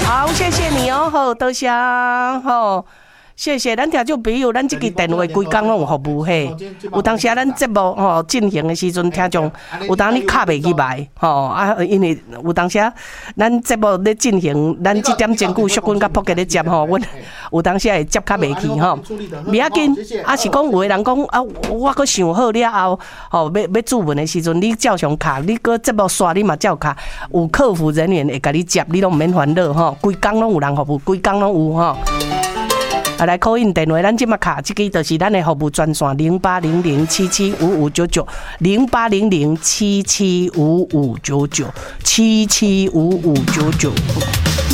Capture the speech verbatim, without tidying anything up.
好，谢谢你哦，好，多谢吼。谢谢，咱听众朋友，咱这个电话规工拢有服务嘿。有当时啊，咱节目吼进行的时阵，听众有当你卡袂起来吼啊，因为有当时啊，咱节目咧进行，咱这点钟久淑君甲朴杰咧接吼，阮有当时会接卡袂起吼。袂要紧，啊是讲有个人讲啊，我搁想好了后，吼要要注文的时阵，你照常卡，你搁节目刷你嘛照卡，有客服人员会甲你接，你拢毋免烦恼吼，规工拢有人服务，规工拢有吼。啊，来 call in 电话，咱即马卡即个就是咱的服务专线零八零零七七五五九九零八零零七七五五九九七七五五九九。